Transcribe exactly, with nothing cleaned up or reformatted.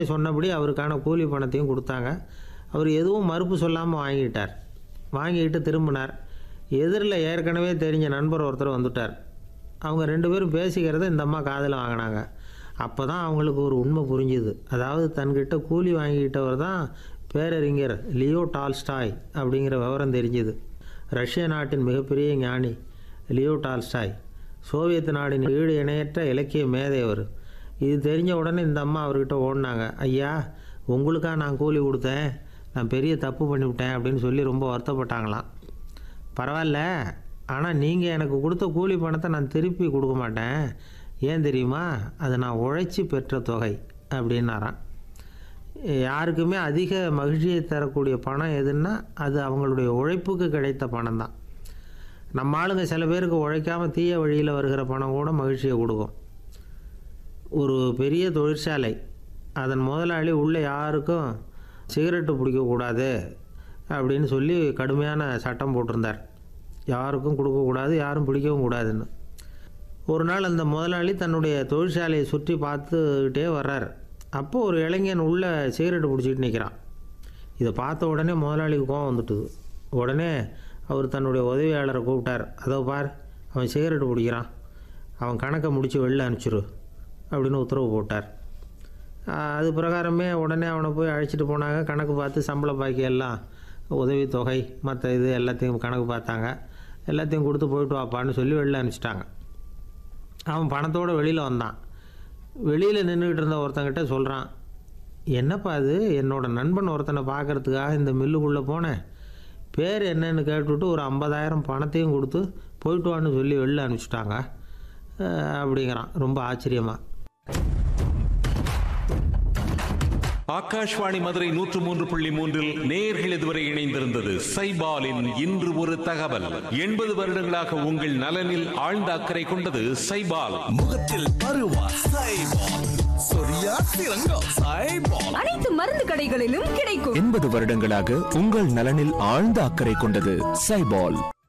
சொன்னபடி அவருக்கான கூலி பணத்தையும் கொடுத்தாங்க. அவர் எதுவும் மறுப்பு சொல்லாமல் வாங்கிட்டார். வாங்கிட்டு திரும்பினார். எதிரில் ஏற்கனவே தெரிஞ்ச நண்பர் ஒருத்தர் வந்துட்டார். அவங்க ரெண்டு பேரும் பேசிக்கிறத இந்த அம்மா காதில் வாங்கினாங்க. அப்போ தான் அவங்களுக்கு ஒரு உண்மை புரிஞ்சுது. அதாவது தன்கிட்ட கூலி வாங்கிக்கிட்டவர் தான் பேரறிஞர் லியோ டால்ஸ்டாய் அப்படிங்கிற விவரம் தெரிஞ்சுது. ரஷ்ய நாட்டின் மிகப்பெரிய ஞானி லியோ டால்ஸ்டாய். சோவியத் நாடின் ஈடு இணையற்ற இலக்கிய மேதை அவர். இது தெரிஞ்ச உடனே இந்த அம்மா அவர்கிட்ட ஓடினாங்க. ஐயா, உங்களுக்காக நான் கூலி கொடுத்தேன், நான் பெரிய தப்பு பண்ணிவிட்டேன் அப்படின்னு சொல்லி ரொம்ப வருத்தப்பட்டாங்களாம். பரவாயில்ல, ஆனால் நீங்கள் எனக்கு கொடுத்த கூலி பணத்தை நான் திருப்பி கொடுக்க மாட்டேன். ஏன் தெரியுமா? அது நான் உழைச்சி பெற்ற தொகை அப்படின்னாராம். யாருக்குமே அதிக மகிழ்ச்சியை தரக்கூடிய பணம் எதுன்னா அது அவங்களுடைய உழைப்புக்கு கிடைத்த பணம் தான். நம்ம ஆளுங்க சில பேருக்கு உழைக்காமல் தீய வழியில் வருகிற பணம் கூட மகிழ்ச்சியை கொடுக்கும். ஒரு பெரிய தொழிற்சாலை, அதன் முதலாளி உள்ளே யாருக்கும் சிகரெட்டு பிடிக்கக்கூடாது அப்படின்னு சொல்லி கடுமையான சட்டம் போட்டிருந்தார். யாருக்கும் கொடுக்கக்கூடாது, யாரும் பிடிக்கவும் கூடாதுன்னு. ஒரு நாள் அந்த முதலாளி தன்னுடைய தொழிற்சாலையை சுற்றி பார்த்துக்கிட்டே வர்றார். அப்போது ஒரு இளைஞன் உள்ளே சிகரெட்டு பிடிச்சிட்டு நிற்கிறான். இதை பார்த்த உடனே முதலாளிக்கு கோவம் வந்துட்டுது. உடனே அவர் தன்னுடைய உதவியாளரை கூப்பிட்டார். அதோ பார், அவன் சிகரெட்டு பிடிக்கிறான், அவன் கணக்கை முடித்து வெளில அனுப்பிச்சிரு அப்படின்னு உத்தரவு போட்டார். அது பிரகாரமே உடனே அவனை போய் அழைச்சிட்டு போனாங்க. கணக்கு பார்த்து சம்பள பாக்கி எல்லாம், உதவித்தொகை, மற்ற இது எல்லாத்தையும் கணக்கு பார்த்தாங்க. எல்லாத்தையும் கொடுத்து போயிட்டு வாப்பான்னு சொல்லி வெளில அனுப்பிச்சிட்டாங்க. அவன் பணத்தோடு வெளியில் வந்தான். வெளியில் நின்றுக்கிட்டு இருந்த ஒருத்தங்கிட்ட சொல்கிறான், என்னப்பா அது, என்னோடய நண்பன் ஒருத்தனை பார்க்குறதுக்காக இந்த மில்லுக்குள்ளே போனேன், பேர் என்னன்னு கேட்டுவிட்டு ஒரு ஐம்பதாயிரம் பணத்தையும் கொடுத்து போயிட்டு வான்னு சொல்லி வெளில அனுப்பிச்சிட்டாங்க அப்படிங்கிறான் ரொம்ப ஆச்சரியமாக. ஆகாஷ்வாணி மதுரை நூற்று மூன்று புள்ளி மூன்றில் நேயர்கள் இதுவரை இணைந்திருந்தது சைபாலின் இன்று ஒரு தகவல். எண்பது வருடங்களாக உங்கள் நலனில் ஆழ்ந்த அக்கறை கொண்டது சைபால். முகத்தில் பருவா சைபால், சொரியா சிறங்கம் சைபால், அனைத்து மருந்து கடைகளிலும் கிடைக்கும். எண்பது வருடங்களாக உங்கள் நலனில் ஆழ்ந்த அக்கறை கொண்டது சைபால்.